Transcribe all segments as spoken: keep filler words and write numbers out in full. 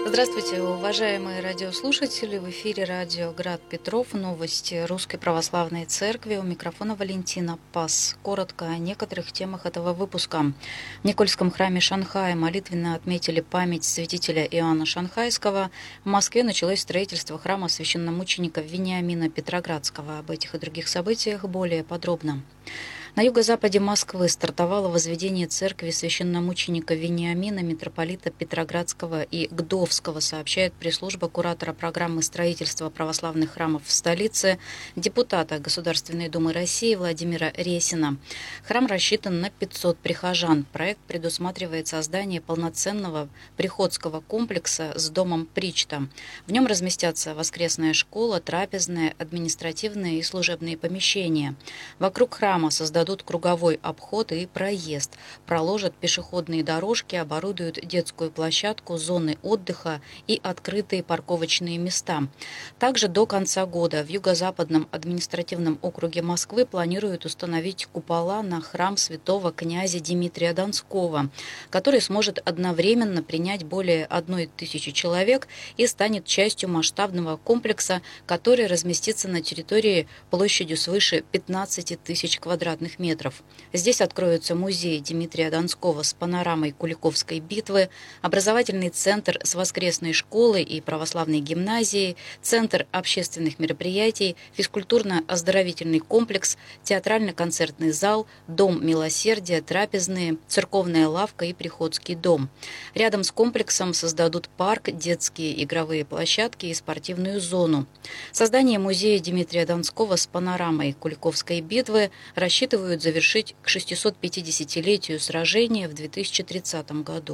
Здравствуйте, уважаемые радиослушатели. В эфире радио «Град Петров». Новости Русской Православной Церкви. У микрофона Валентина Пас. Коротко о некоторых темах этого выпуска. В Никольском храме Шанхая молитвенно отметили память святителя Иоанна Шанхайского. В Москве началось строительство храма священномученика Вениамина Петроградского. Об этих и других событиях более подробно. На юго-западе Москвы стартовало возведение церкви священномученика Вениамина, митрополита Петроградского и Гдовского, сообщает пресс-служба куратора программы строительства православных храмов в столице, депутата Государственной Думы России Владимира Ресина. Храм рассчитан на пятьсот прихожан. Проект предусматривает создание полноценного приходского комплекса с домом Причта. В нем разместятся воскресная школа, трапезная, административные и служебные помещения. Вокруг храма создадут дадут круговой обход и проезд, проложат пешеходные дорожки, оборудуют детскую площадку, зоны отдыха и открытые парковочные места. Также до конца года в Юго-Западном административном округе Москвы планируют установить купола на храм святого князя Дмитрия Донского, который сможет одновременно принять более одной тысячи человек и станет частью масштабного комплекса, который разместится на территории площадью свыше пятнадцати тысяч квадратных метров. Здесь откроется музей Дмитрия Донского с панорамой Куликовской битвы, образовательный центр с воскресной школой и православной гимназией, центр общественных мероприятий, физкультурно-оздоровительный комплекс, театрально-концертный зал, дом милосердия, трапезные, церковная лавка и приходский дом. Рядом с комплексом создадут парк, детские игровые площадки и спортивную зону. Создание музея Дмитрия Донского с панорамой Куликовской битвы рассчитывают завершить к шестисотпятидесятилетию сражения в две тысячи тридцатом году.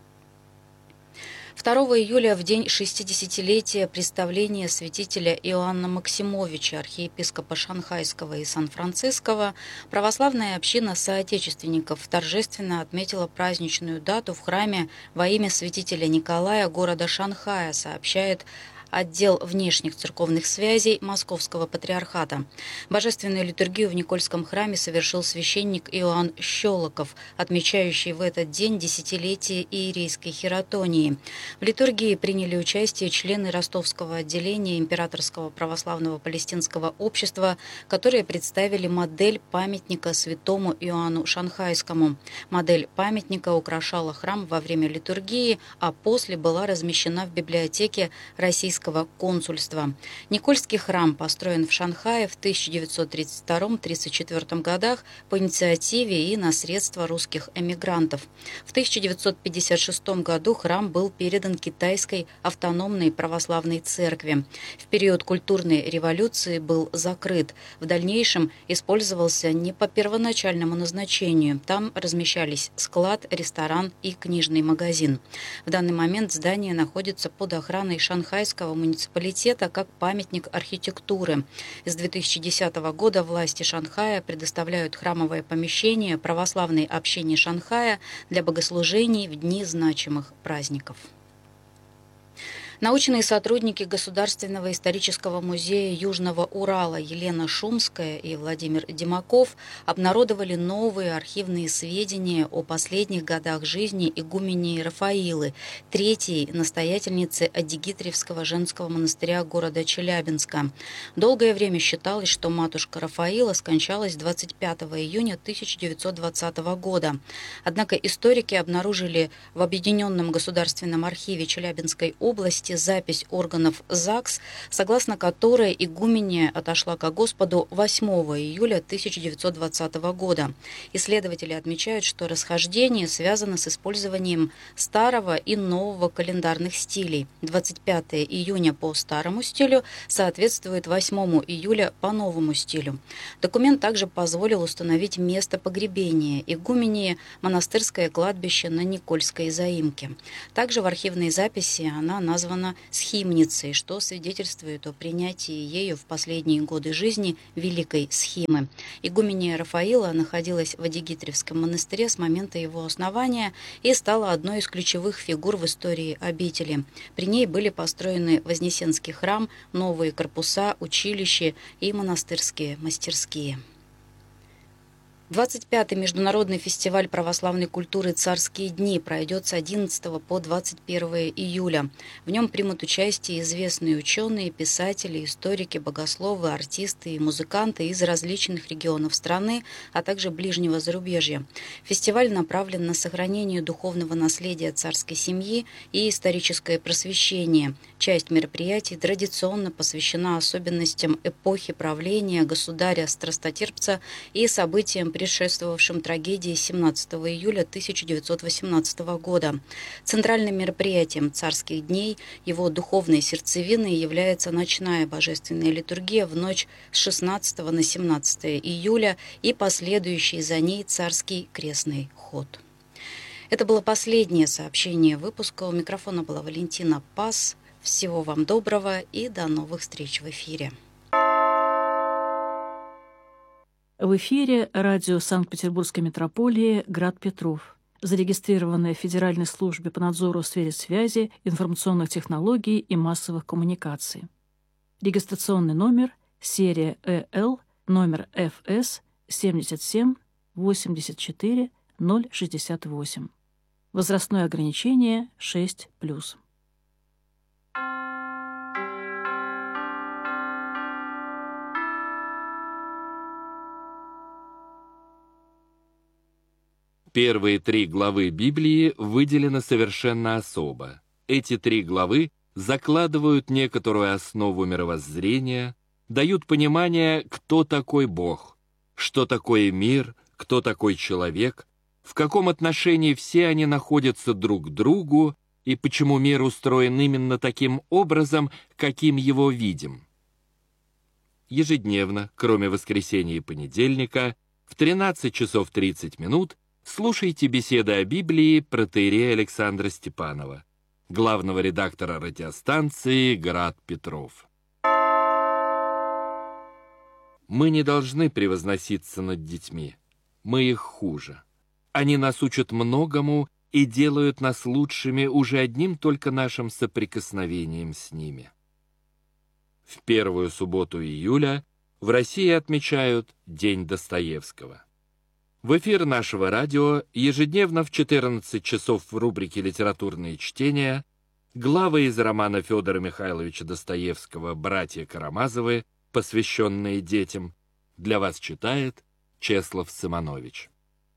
второго июля, в день шестидесятилетия представления святителя Иоанна Максимовича, архиепископа Шанхайского и Сан-Франциского, православная община соотечественников торжественно отметила праздничную дату в храме во имя святителя Николая города Шанхая, сообщает отдел внешних церковных связей Московского патриархата. Божественную литургию в Никольском храме совершил священник Иоанн Щелоков, отмечающий в этот день десятилетие иерейской хератонии. В литургии приняли участие члены ростовского отделения Императорского православного палестинского общества, которые представили модель памятника святому Иоанну Шанхайскому. Модель памятника украшала храм во время литургии, а после была размещена в библиотеке Российского консульства. Никольский храм построен в Шанхае в тысяча девятьсот тридцать втором — тридцать четвёртом годах по инициативе и на средства русских эмигрантов. В тысяча девятьсот пятьдесят шестом году храм был передан Китайской автономной православной церкви. В период культурной революции был закрыт. В дальнейшем использовался не по первоначальному назначению. Там размещались склад, ресторан и книжный магазин. В данный момент здание находится под охраной Шанхайского муниципалитета как памятник архитектуры. С две тысячи десятого года власти Шанхая предоставляют храмовое помещение православной общине Шанхая для богослужений в дни значимых праздников. Научные сотрудники Государственного исторического музея Южного Урала Елена Шумская и Владимир Демаков обнародовали новые архивные сведения о последних годах жизни игумении Рафаилы, третьей настоятельницы Адигитриевского женского монастыря города Челябинска. Долгое время считалось, что матушка Рафаила скончалась двадцать пятого июня тысяча девятьсот двадцатого года. Однако историки обнаружили в Объединенном государственном архиве Челябинской области запись органов ЗАГС, согласно которой игуменья отошла ко Господу восьмого июля тысяча девятьсот двадцатого года. Исследователи отмечают, что расхождение связано с использованием старого и нового календарных стилей. двадцать пятого июня по старому стилю соответствует восьмому июля по новому стилю. Документ также позволил установить место погребения игуменьи – монастырское кладбище на Никольской заимке. Также в архивной записи она названа схимницей, что свидетельствует о принятии ею в последние годы жизни Великой Схимы. Игуменья Рафаила находилась в Адигитриевском монастыре с момента его основания и стала одной из ключевых фигур в истории обители. При ней были построены Вознесенский храм, новые корпуса, училища и монастырские мастерские. двадцать пятый международный фестиваль православной культуры «Царские дни» пройдет с одиннадцатого по двадцать первое июля. В нем примут участие известные ученые, писатели, историки, богословы, артисты и музыканты из различных регионов страны, а также ближнего зарубежья. Фестиваль направлен на сохранение духовного наследия царской семьи и историческое просвещение. Часть мероприятий традиционно посвящена особенностям эпохи правления государя-страстотерпца и событиям, предшествовавшим трагедии семнадцатого июля тысяча девятьсот восемнадцатого года. Центральным мероприятием «Царских дней», его духовной сердцевиной, является ночная божественная литургия в ночь с шестнадцатого на семнадцатое июля и последующий за ней царский крестный ход. Это было последнее сообщение выпуска. У микрофона была Валентина Пас. Всего вам доброго и до новых встреч в эфире. В эфире радио Санкт-Петербургской метрополии «Град Петров», зарегистрированное в Федеральной службе по надзору в сфере связи, информационных технологий и массовых коммуникаций. Регистрационный номер, серия Э Л, номер Ф С семьдесят семь восемьдесят четыре ноль шестьдесят восемь. Возрастное ограничение шесть плюс. Первые три главы Библии выделены совершенно особо. Эти три главы закладывают некоторую основу мировоззрения, дают понимание, кто такой Бог, что такое мир, кто такой человек, в каком отношении все они находятся друг к другу и почему мир устроен именно таким образом, каким его видим. Ежедневно, кроме воскресенья и понедельника, в тринадцать часов тридцать минут слушайте беседы о Библии протоиерея Александра Степанова, главного редактора радиостанции «Град Петров». Мы не должны превозноситься над детьми. Мы их хуже. Они нас учат многому и делают нас лучшими уже одним только нашим соприкосновением с ними. В первую субботу июля в России отмечают День Достоевского. В эфир нашего радио ежедневно в четырнадцать часов в рубрике «Литературные чтения» главы из романа Федора Михайловича Достоевского «Братья Карамазовы», посвященные детям, для вас читает Чеслав Сыманович.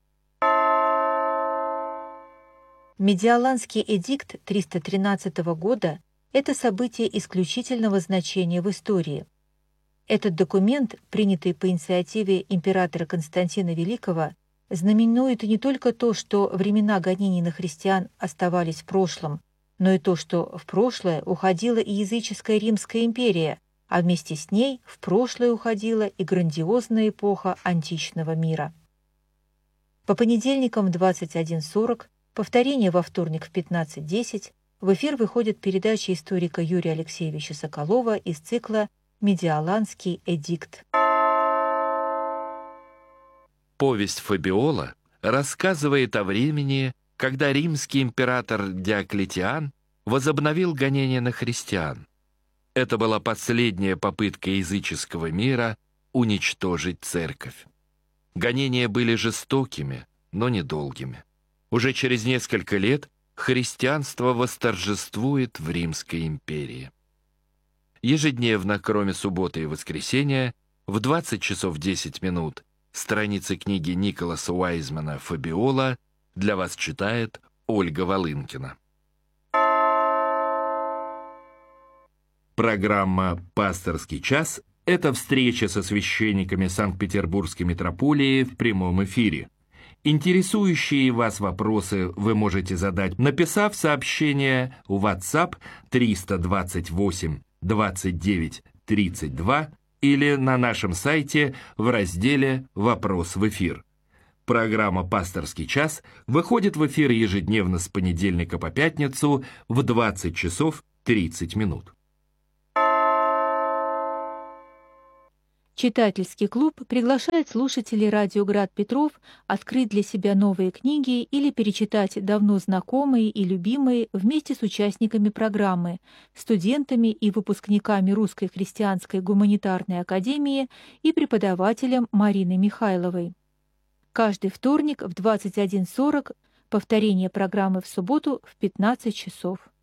Медиаланский эдикт триста тринадцатого года – это событие исключительного значения в истории. Этот документ, принятый по инициативе императора Константина Великого, знаменует не только то, что времена гонений на христиан оставались в прошлом, но и то, что в прошлое уходила и языческая Римская империя, а вместе с ней в прошлое уходила и грандиозная эпоха античного мира. По понедельникам в двадцать один сорок, повторение во вторник в пятнадцать десять, в эфир выходит передача историка Юрия Алексеевича Соколова из цикла «Медиаланский эдикт». Повесть Фабиола рассказывает о времени, когда римский император Диоклетиан возобновил гонения на христиан. Это была последняя попытка языческого мира уничтожить церковь. Гонения были жестокими, но недолгими. Уже через несколько лет христианство восторжествует в Римской империи. Ежедневно, кроме субботы и воскресенья, в двадцать часов десять минут страницы книги Николаса Уайзмана «Фабиола» для вас читает Ольга Волынкина. Программа «Пасторский час» — это встреча со священниками Санкт-Петербургской митрополии в прямом эфире. Интересующие вас вопросы вы можете задать, написав сообщение в WhatsApp триста двадцать восемь двадцать девять тридцать два или на нашем сайте в разделе «Вопрос в эфир». Программа «Пасторский час» выходит в эфир ежедневно с понедельника по пятницу в двадцать часов тридцать минут. Читательский клуб приглашает слушателей радио «Град Петров» открыть для себя новые книги или перечитать давно знакомые и любимые вместе с участниками программы, студентами и выпускниками Русской христианской гуманитарной академии и преподавателем Мариной Михайловой. Каждый вторник в двадцать один сорок, повторение программы в субботу в пятнадцать часов.